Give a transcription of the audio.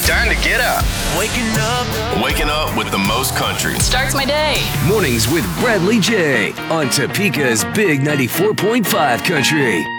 Time to get up. Waking up with the most country. Starts my day. Mornings with Bradley J on Topeka's Big 94.5 Country.